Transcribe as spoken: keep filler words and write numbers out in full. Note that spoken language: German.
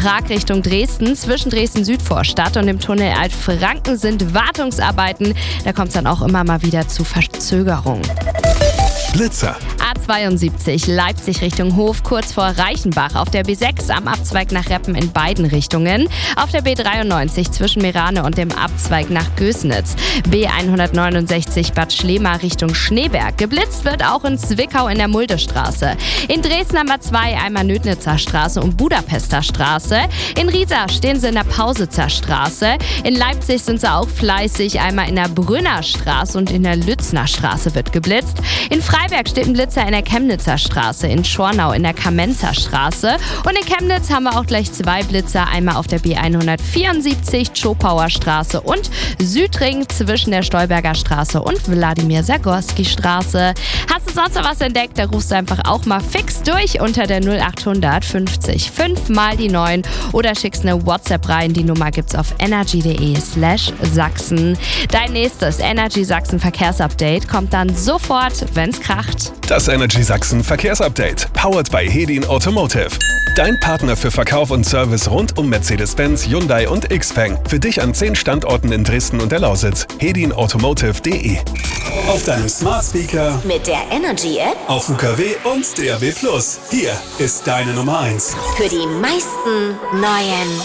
Prag Richtung Dresden, zwischen Dresden-Südvorstadt und dem Tunnel Altfranken sind Wartungsarbeiten. Da kommt es dann auch immer mal wieder zu Verzögerungen. Blitzer. A zweiundsiebzig Leipzig Richtung Hof, kurz vor Reichenbach. Auf der B sechs am Abzweig nach Reppen in beiden Richtungen. Auf der B dreiundneunzig zwischen Merane und dem Abzweig nach Gößnitz. B hundertneunundsechzig Bad Schlema Richtung Schneeberg. Geblitzt wird auch in Zwickau in der Muldestraße. In Dresden am A zwei einmal Nödnitzer Straße und Budapester Straße. In Riesa stehen sie in der Pausitzer Straße. In Leipzig sind sie auch fleißig. Einmal in der Brünner Straße und in der Lützner Straße wird geblitzt. In Freiberg steht ein Blitzer in der Chemnitzer Straße, in Schornau in der Kamenzer Straße und in Chemnitz haben wir auch gleich zwei Blitzer, einmal auf der B hundertvierundsiebzig Tschopauer Straße und Südring zwischen der Stolberger Straße und Wladimir Sagorski Straße. Hast du sonst noch was entdeckt, da rufst du einfach auch mal fix durch unter der null achthundert fünfzig fünf mal die neun oder schickst eine WhatsApp rein, die Nummer gibt's auf energy.de slash Sachsen. Dein nächstes Energy Sachsen Verkehrsupdate kommt dann sofort, wenn's kracht. Das Energy Sachsen Verkehrsupdate. Powered by Hedin Automotive. Dein Partner für Verkauf und Service rund um Mercedes-Benz, Hyundai und Xpeng. Für dich an zehn Standorten in Dresden und der Lausitz. hedin automotive punkt de. Auf deinem Smart Speaker, mit der Energy App, auf U K W und D A B plus. Hier ist deine Nummer eins. für die meisten neuen